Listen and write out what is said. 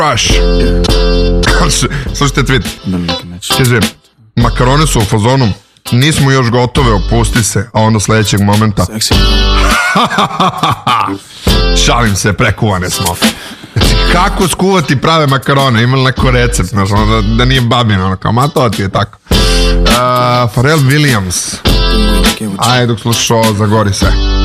Rush. Slušajte tweet. Kaže, makarone su u fazonu, nismo još gotove, opusti se, a onda sledećeg momenta šalim se, prekuvane smo. Kako skuvati prave makarone? Ima li neko recept, znaš, da nije babin, ono kao, ma to ti je tako. Pharrell Williams. Ajde, dok slušao, zagori se.